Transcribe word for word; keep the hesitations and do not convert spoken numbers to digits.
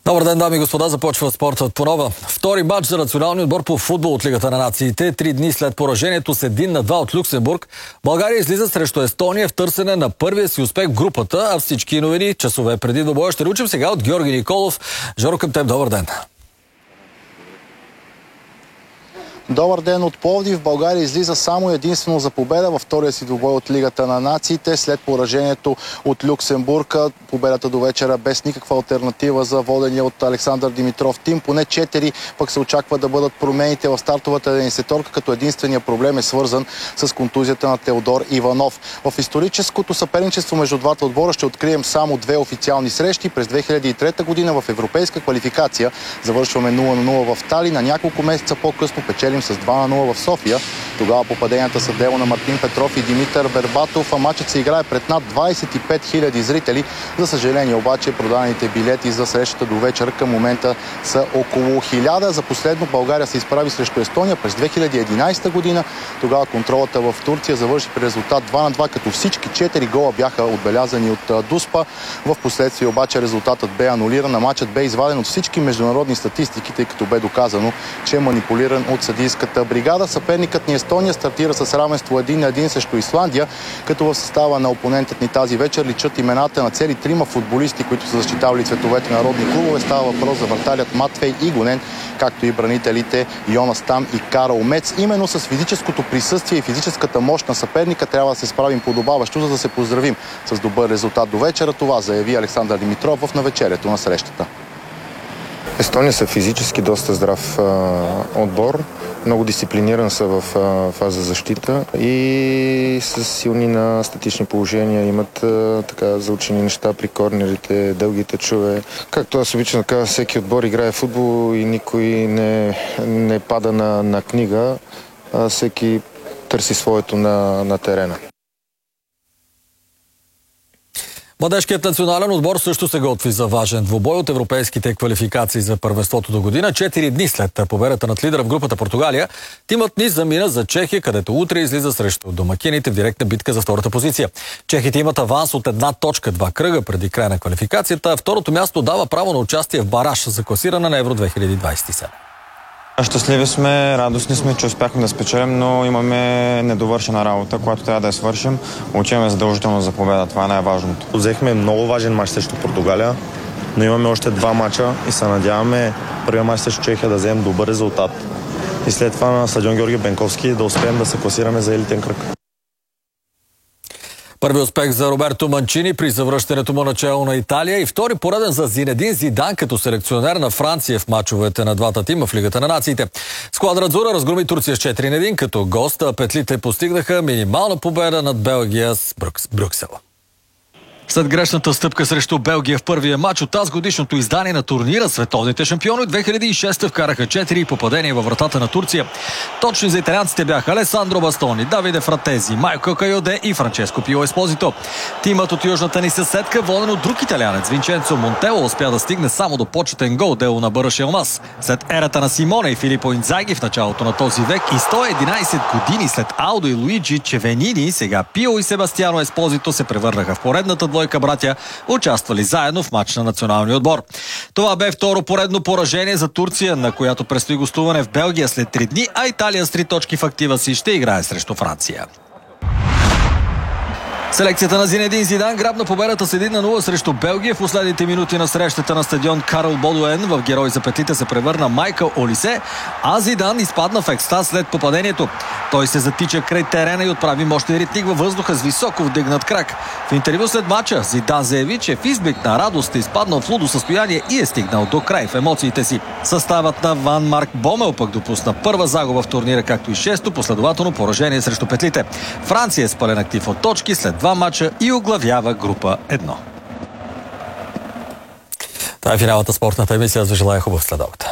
Добър ден, дами и господа, започва спортът по нова. Втори матч за националния отбор по футбол от Лигата на нациите. Три дни след поражението с един на два от Люксембург, България излиза срещу Естония в търсене на първия си успех в групата, а всички новини часове преди двобоя ще научим сега от Георги Николов. Жоро, към теб, добър ден. Добър ден от Пловдив. България излиза само единствено за победа във втория си двубой от Лигата на нациите след поражението от Люксембург. Победата до вечера без никаква алтернатива за водения от Александър Димитров тим. Поне четири пък се очаква да бъдат промените в стартовата денесеторка, като единствения проблем е свързан с контузията на Теодор Иванов. В историческото съперничество между двата отбора ще открием само две официални срещи. През две хиляди и трета година в европейска квалификация завършваме нула на нула в Талин, а няколко месеца по-късно печелим с два на нула в София. Тогава попаденията са дело на Мартин Петров и Димитър Бербатов, а матчът се играе пред над двадесет и пет хиляди зрители. За съжаление обаче продадените билети за срещата до вечера към момента са около хиляда. За последно България се изправи срещу Естония през две хиляди и единадесета година. Тогава контролата в Турция завърши при резултат два на два, като всички четири гола бяха отбелязани от Дуспа. В последствие обаче резултатът бе анулиран, а матчът бе изваден от всички международни статистики, тъй като бе доказано, че е манипулиран от съдийската бригада. Съперникът ни Естония стартира с равенство един на един срещу Исландия, като в състава на опонентът ни тази вечер личат имената на цели трима футболисти, които са защитавали цветовете на народни клубове. Става въпрос за вратарят Матвей Игонен, както и бранителите Йонас Там и Карл Мец. Именно с физическото присъствие и физическата мощ на съперника трябва да се справим подобаващо, за да се поздравим с добър резултат до вечера. Това заяви Александър Димитров в навечерието на срещата. Естония са физически доста здрав а, отбор. Много дисциплиниран са в а, фаза защита и са силни на статични положения. Имат а, така заучени неща при корнерите, дългите чуве. Както аз обичам да кажа, всеки отбор играе футбол и никой не, не пада на, на книга. А всеки търси своето на, на терена. Младежкият национален отбор също се готви за важен двубой от европейските квалификации за първенството до година. Четири дни след победата над лидера в групата Португалия, тимът ни замина за Чехия, където утре излиза срещу домакините в директна битка за втората позиция. Чехите имат аванс от една точка, два кръга преди края на квалификацията. Второто място дава право на участие в бараж за класиране на Евро две хиляди двадесет и седем. Щастливи сме, радостни сме, че успяхме да спечелим, но имаме недовършена работа, която трябва да я свършим. Учиме задължително за победа, това е най-важното. Взехме много важен мач срещу Португалия, но имаме още два мача и се надяваме първия мач срещу Чехия да вземем добър резултат и след това на стадион Георги Бенковски да успеем да се класираме за елитен кръг. Първи успех за Роберто Манчини при завръщането му начало на Италия и втори пореден за Зинедин Зидан като селекционер на Франция в мачовете на двата тима в Лигата на нациите. Сквадра Адзура разгроми Турция с четири на един, като госта петлите постигнаха минимална победа над Белгия с Брюкс, Брюксел. След грешната стъпка срещу Белгия в първия матч от тази годишното издание на турнира, световните шампиони две хиляди и шеста вкараха четири попадения във вратата на Турция. Точни за италианците бяха Алесандро Бастони, Давиде Фратези, Майко Кайоде и Франческо Пио Еспозито. Тимът от южната ни съседка, воден от друг италианец Винченцо Монтело, успя да стигне само до почетен гол, дело на Бъръш Елмас. След ерата на Симоне и Филипо Инзаги в началото на този век и сто и единадесет години след Алдо и Луиджи Чевенини, сега Пио и Себастиано Еспозито се превърнаха в поредната двойка братя, участвали заедно в матч на националния отбор. Това бе второ поредно поражение за Турция, на която предстои гостуване в Белгия след три дни, а Италия с три точки в актива си ще играе срещу Франция. Селекцията на Зинедин Зидан грабна победата с един на нула срещу Белгия в последните минути на срещата на стадион Карл Бодуен. В герой за петлите се превърна Майкъл Олисе, а Зидан изпадна в екстаз след попадението. Той се затича край терена и отправи мощен ритник във въздуха с високо вдигнат крак. В интервю след мача Зидан заяви, че в изблик на радост е изпаднал в лудо състояние и е стигнал до край в емоциите си. Съставът на Ван Марк Бомел пък допусна първа загуба в турнира, както и шесто последователно поражение срещу петлите. Франция е с пълен актив от точки след два мача и оглавява група едно. Това е финалната спортната емисия. Аз ви желая хубав следобед.